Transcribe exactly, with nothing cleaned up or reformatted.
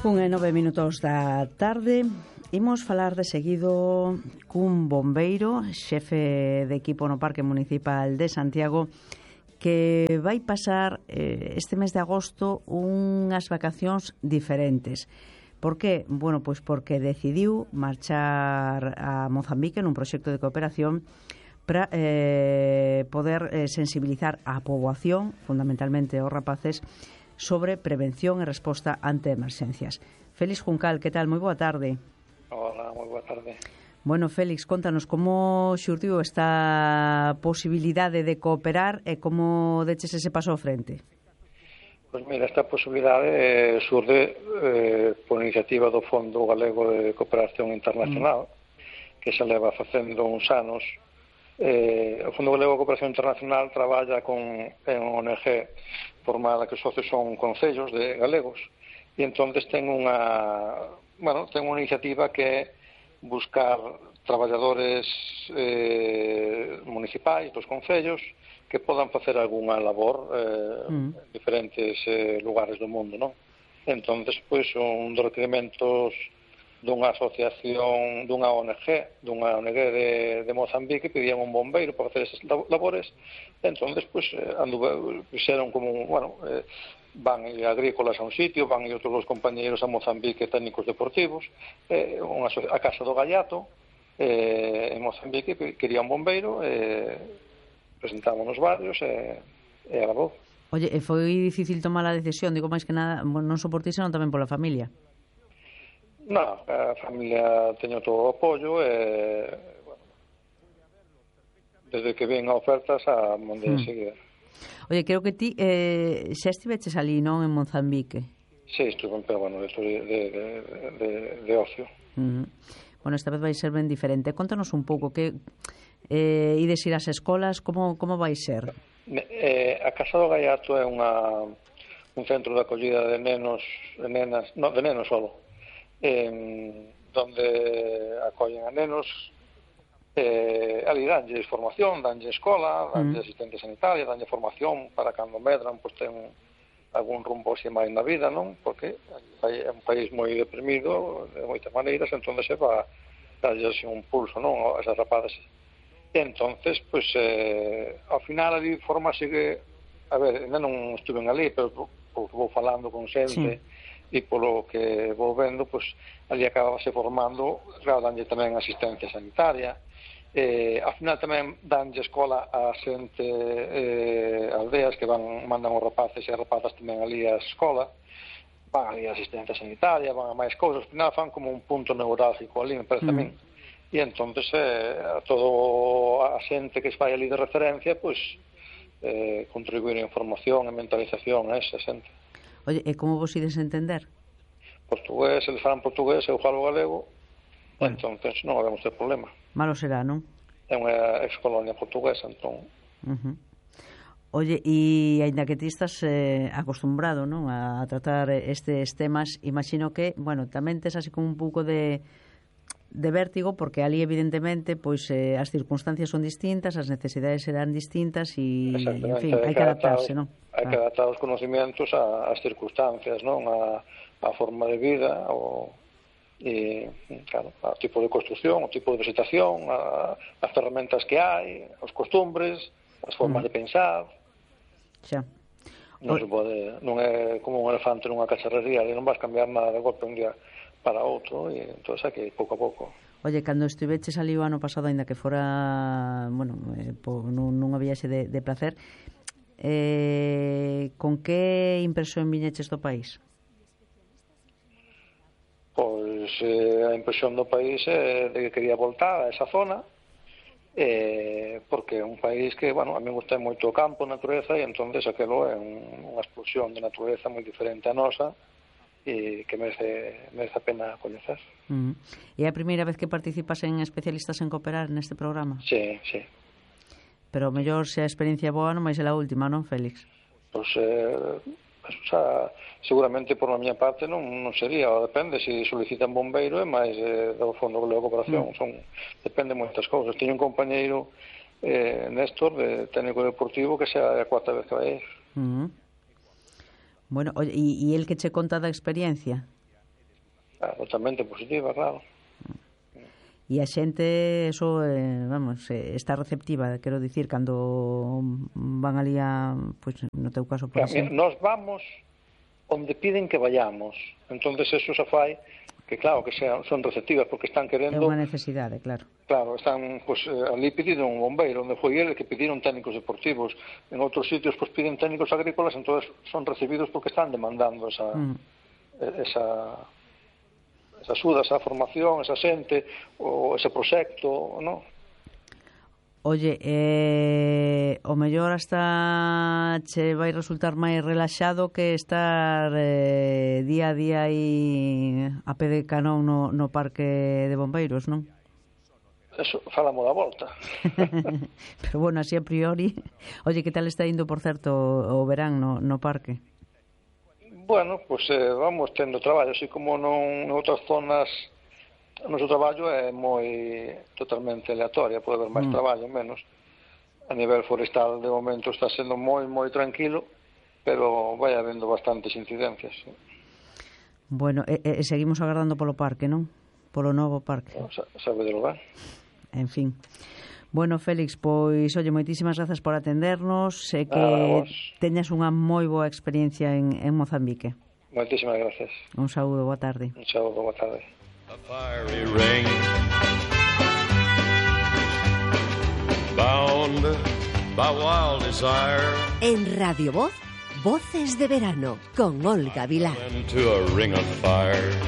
Un e nove minutos da tarde. Imos falar de seguido cun bombeiro, xefe de equipo no Parque Municipal de Santiago, que vai pasar eh, este mes de agosto unhas vacacións diferentes. Por que? Bueno, pois porque decidiu marchar a Mozambique nun proxecto de cooperación para eh, poder eh, sensibilizar a poboación, fundamentalmente aos rapaces, sobre prevención e resposta ante emerxencias. Félix Juncal, que tal? Moi boa tarde. Hola, moi boa tarde. Bueno, Félix, contanos como xurdiu esta posibilidade de cooperar e como deches ese paso ao frente. Pois mira, esta posibilidade eh, surde eh, por iniciativa do Fondo Galego de Cooperación Internacional, mm. que se leva facendo uns anos. Eh, o Fondo Galego de Cooperación Internacional traballa con en O N G formada que os socios son concellos de galegos e entonces ten unha bueno, ten unha iniciativa que é buscar traballadores eh, municipais dos concellos que podan facer algunha labor eh, mm. en diferentes eh, lugares do mundo, non? Entonces, pois, un dos requerimentos dunha asociación, dunha O N G, dunha O N G de, de Mozambique, pedían un bombeiro para facer esas labores. Entonces, pues, andu, fixeron como, bueno, eh, van agrícolas a un sitio, van e outros dos compañeiros a Mozambique técnicos deportivos, eh, unha, a Casa do Gallato, eh, en Mozambique, quería un bombeiro, eh, presentámonos varios, e eh, eh, a voz. Oye, e foi difícil tomar a decisión, digo máis que nada, non só por ti, senón tamén pola familia. Non, a familia teño todo o apoio e, bueno, desde que ven a ofertas a monte hmm. seguir. Oye, creo que ti eh, xa estiveches ali, non, en Mozambique? Sí, estuve, pero bueno, esto de, de, de, de ocio. Uh-huh. Bueno, esta vez vai ser ben diferente. Contanos un pouco, que eh, ides ir ás escolas, como, como vai ser? Eh, a Casa do Gallato é unha, un centro de acollida de nenos, de nenas, no, de nenos solo. En, donde acollen a nenos, eh, ali danlles formación, danlles escola, danlles mm. asistente sanitaria, danlle formación para cando medran, pois ten algún rumbo así máis na vida, non? Porque é un país moi deprimido de moitas maneiras, entón se va darlle así un pulso, non? A esas rapadas. E entonces, pois, eh, ao final ali forma sigue, a ver, ainda non estuven ali, pero porque vou falando con xente, sí. E polo que vou vendo, pois, ali acabase formando, claro, danlle tamén asistencia sanitaria, eh, ao final tamén danlle escola a xente eh, aldeas que van, mandan os rapaces e as rapazas tamén ali a escola, van ali a asistencia sanitaria, van a máis cousas, ao final fan como un punto neurálgico ali, me parece mm. a min, e entonces eh, a todo a xente que se vai ali de referencia, pois, eh, contribuir en formación e mentalización a esa xente. Oye, e como vos ides entender? Portugués, eles falan portugués, eu falo galego, bueno. Entonces non habemos ter problema. Malo será, non? É unha ex-colonia portuguesa, entón... Uh-huh. Oye, e aínda que ti estás eh, acostumbrado, non, a tratar estes temas, imagino que, bueno, tamén tes así como un pouco de... de vértigo, porque ali evidentemente pois eh, as circunstancias son distintas, as necesidades serán distintas e, en fin, hai que adaptarse, non? Hai que adaptar os conocimientos ás circunstancias, non? A, a forma de vida, o, e, claro, ao tipo de construción, o tipo de vegetación, a, as ferramentas que hai, os costumbres, as formas mm. de pensar. Xa. Non se pode, non é como un elefante nunha cacharrería, e non vas cambiar nada de golpe un día para outro, e entón xa que pouco a pouco. Oye, cando estiveches ali o ano pasado, ainda que fora, bueno, eh, po, nun, nunha viaxe de, de placer, eh, con que impresión viñeches do país? Pois eh, a impresión do país é de que quería voltar a esa zona, eh, porque é un país que, bueno, a mí gusta moito o campo, a natureza, e entonces aquelo é un, unha explosión de natureza moi diferente a nosa, e que merece, merece a pena coñecer. Uh-huh. E é a primeira vez que participas en Especialistas en Cooperar neste programa? Sí, sí. Pero mellor se a experiencia boa non vai ser a última, non, Félix? Pois, eh, o sea, seguramente por a miña parte non, non sería, depende, se solicitan bombeiro e máis eh, do Fondo Galego de Cooperación, uh-huh. son, depende moitas cousas. Teño un compañeiro, eh, Néstor, de técnico deportivo, que sea a cuarta vez que vai ir. Uh-huh. Bueno, e, e el que che conta da experiencia? totalmente positiva, claro. E a xente, eso, eh, vamos, eh, está receptiva, quero dicir, cando van ali a, pois, pues, no teu caso, por claro, exemplo. Nos vamos onde piden que vayamos, entonces eso se fai que claro, que sean, son receptivas porque están querendo... É unha necesidade, claro. Claro, están, pues, ali pediron un bombeiro, onde foi ele que pediron técnicos deportivos, en outros sitios pues piden técnicos agrícolas, entonces son recibidos porque están demandando esa mm. esa esa axuda, esa formación, esa xente, ou ese proxecto, non? Oye, eh, o mellor hasta che vai resultar máis relaxado que estar eh, día a día aí a pé de canón no, no parque de bombeiros, non? Eso, falamos da volta. Pero bueno, así a priori. Oye, que tal está indo, por certo, o verán no, no parque? Bueno, pues eh, vamos tendo traballo, así como non, en outras zonas o noso traballo é moi totalmente aleatoria, pode haber máis mm. traballo, menos. A nivel forestal, de momento, está sendo moi, moi tranquilo, pero vai habendo bastantes incidencias. Sí. Bueno, e, e seguimos agardando polo parque, non? Polo novo parque. No, sabe de lugar. En fin. Bueno, Félix, pois, oye, moitísimas grazas por atendernos e que ah, teñas unha moi boa experiencia en, en Mozambique. Moitísimas gracias. Un saúdo, boa tarde. Un saúdo, boa tarde. A fiery ring, bound by wild desire. En Radio Voz, Voces de Verano, con Olga Vilá. Into a ring of fire.